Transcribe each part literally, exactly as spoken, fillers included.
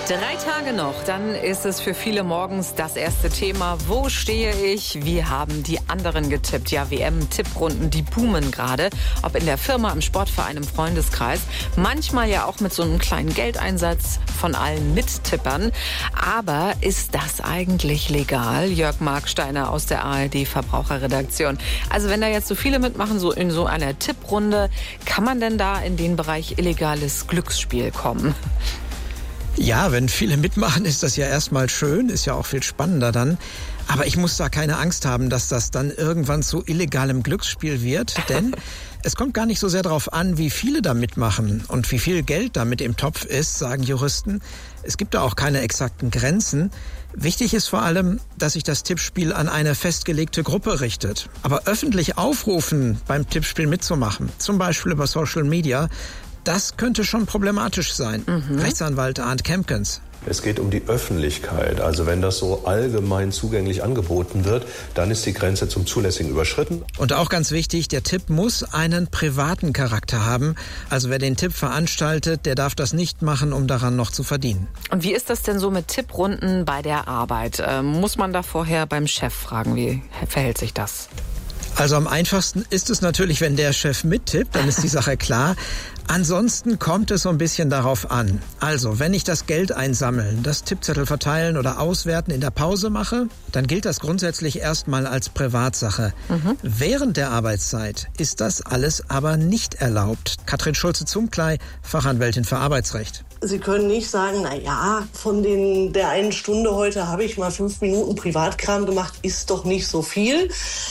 Drei Tage noch, dann ist es für viele morgens das erste Thema. Wo stehe ich? Wie haben die anderen getippt? Ja, W M-Tipprunden, die boomen gerade. Ob in der Firma, im Sportverein, im Freundeskreis. Manchmal ja auch mit so einem kleinen Geldeinsatz von allen Mittippern. Aber ist das eigentlich legal? Jörg Marksteiner aus der A R D-Verbraucherredaktion. Also wenn da jetzt so viele mitmachen, so in so einer Tipprunde, kann man denn da in den Bereich illegales Glücksspiel kommen? Ja, wenn viele mitmachen, ist das ja erstmal schön, ist ja auch viel spannender dann. Aber ich muss da keine Angst haben, dass das dann irgendwann zu illegalem Glücksspiel wird, denn es kommt gar nicht so sehr darauf an, wie viele da mitmachen und wie viel Geld da mit im Topf ist, sagen Juristen. Es gibt da auch keine exakten Grenzen. Wichtig ist vor allem, dass sich das Tippspiel an eine festgelegte Gruppe richtet. Aber öffentlich aufrufen, beim Tippspiel mitzumachen, zum Beispiel über Social Media, das könnte schon problematisch sein. Mhm. Rechtsanwalt Arndt Kempkens. Es geht um die Öffentlichkeit. Also wenn das so allgemein zugänglich angeboten wird, dann ist die Grenze zum Zulässigen überschritten. Und auch ganz wichtig, der Tipp muss einen privaten Charakter haben. Also wer den Tipp veranstaltet, der darf das nicht machen, um daran noch zu verdienen. Und wie ist das denn so mit Tipprunden bei der Arbeit? Ähm, muss man da vorher beim Chef fragen, wie verhält sich das? Also am einfachsten ist es natürlich, wenn der Chef mittippt, dann ist die Sache klar. Ansonsten kommt es so ein bisschen darauf an. Also, wenn ich das Geld einsammeln, das Tippzettel verteilen oder auswerten in der Pause mache, dann gilt das grundsätzlich erstmal als Privatsache. Mhm. Während der Arbeitszeit ist das alles aber nicht erlaubt. Katrin Schulze-Zumkley, Fachanwältin für Arbeitsrecht. Sie können nicht sagen, na ja, von den, der einen Stunde heute habe ich mal fünf Minuten Privatkram gemacht, ist doch nicht so viel.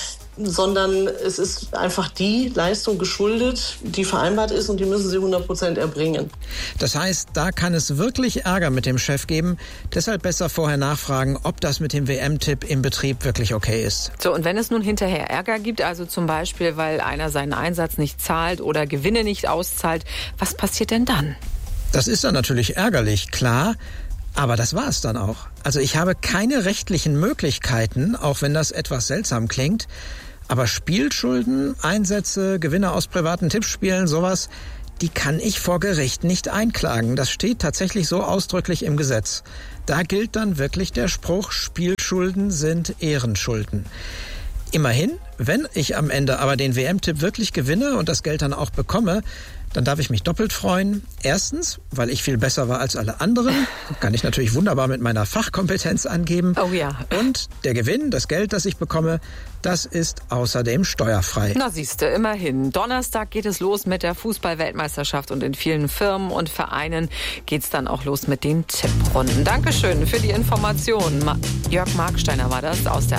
Sondern es ist einfach die Leistung geschuldet, die vereinbart ist und die müssen Sie hundert Prozent erbringen. Das heißt, da kann es wirklich Ärger mit dem Chef geben. Deshalb besser vorher nachfragen, ob das mit dem W M-Tipp im Betrieb wirklich okay ist. So, und wenn es nun hinterher Ärger gibt, also zum Beispiel, weil einer seinen Einsatz nicht zahlt oder Gewinne nicht auszahlt, was passiert denn dann? Das ist dann natürlich ärgerlich, klar. Aber das war es dann auch. Also ich habe keine rechtlichen Möglichkeiten, auch wenn das etwas seltsam klingt. Aber Spielschulden, Einsätze, Gewinne aus privaten Tippspielen, sowas, die kann ich vor Gericht nicht einklagen. Das steht tatsächlich so ausdrücklich im Gesetz. Da gilt dann wirklich der Spruch, Spielschulden sind Ehrenschulden. Immerhin, wenn ich am Ende aber den W M-Tipp wirklich gewinne und das Geld dann auch bekomme, dann darf ich mich doppelt freuen. Erstens, weil ich viel besser war als alle anderen. Kann ich natürlich wunderbar mit meiner Fachkompetenz angeben. Oh ja. Und der Gewinn, das Geld, das ich bekomme, das ist außerdem steuerfrei. Na siehste, immerhin. Donnerstag geht es los mit der Fußball-Weltmeisterschaft und in vielen Firmen und Vereinen geht es dann auch los mit den Tipprunden. Dankeschön für die Informationen. Jörg Marksteiner war das aus der